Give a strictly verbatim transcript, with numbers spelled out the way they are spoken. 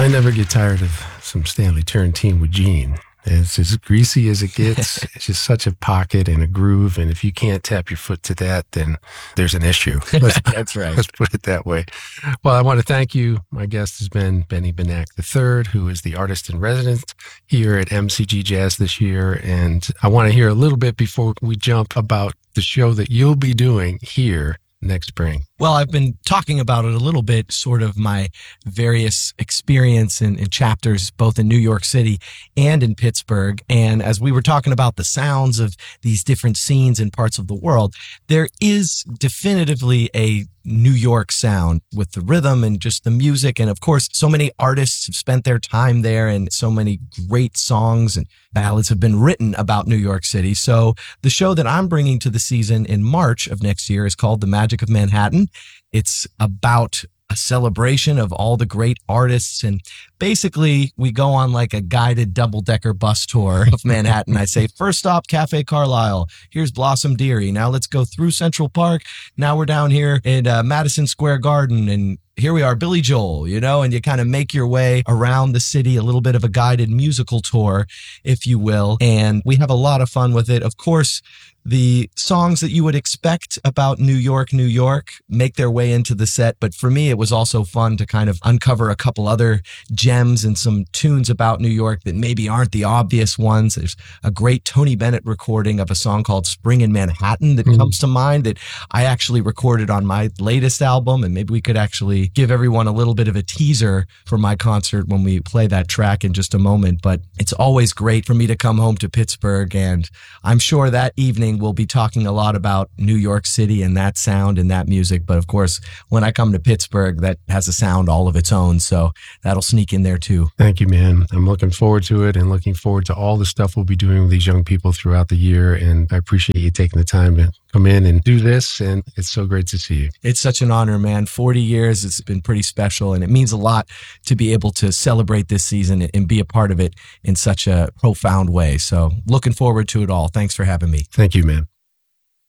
I never get tired of some Stanley Turrentine with Gene. It's as greasy as it gets. It's just such a pocket and a groove. And if you can't tap your foot to that, then there's an issue. Let's, That's right. Let's put it that way. Well, I want to thank you. My guest has been Benny Benack the third, who is the artist in residence here at M C G Jazz this year. And I want to hear a little bit before we jump about the show that you'll be doing here next spring. Well, I've been talking about it a little bit, sort of my various experience in, in chapters, both in New York City and in Pittsburgh. And as we were talking about the sounds of these different scenes in parts of the world, there is definitively a New York sound with the rhythm and just the music. And of course, so many artists have spent their time there and so many great songs and ballads have been written about New York City. So the show that I'm bringing to the season in March of next year is called The Magic of Manhattan. It's about a celebration of all the great artists. And basically, we go on like a guided double-decker bus tour of Manhattan. I say, first stop, Cafe Carlyle. Here's Blossom Dearie. Now let's go through Central Park. Now we're down here in uh, Madison Square Garden, and here we are, Billy Joel, you know, and you kind of make your way around the city, a little bit of a guided musical tour, if you will. And we have a lot of fun with it. Of course, the songs that you would expect about New York, New York make their way into the set. But for me, it was also fun to kind of uncover a couple other gems and some tunes about New York that maybe aren't the obvious ones. There's a great Tony Bennett recording of a song called Spring in Manhattan that mm-hmm. comes to mind that I actually recorded on my latest album. And maybe we could actually give everyone a little bit of a teaser for my concert when we play that track in just a moment. But it's always great for me to come home to Pittsburgh. And I'm sure that evening we'll be talking a lot about New York City and that sound and that music. But of course, when I come to Pittsburgh, that has a sound all of its own. So that'll sneak in there too. Thank you, man. I'm looking forward to it and looking forward to all the stuff we'll be doing with these young people throughout the year. And I appreciate you taking the time to come in and do this. And it's so great to see you. It's such an honor, man. forty years, it's been pretty special. And it means a lot to be able to celebrate this season and be a part of it in such a profound way. So looking forward to it all. Thanks for having me. Thank you, man.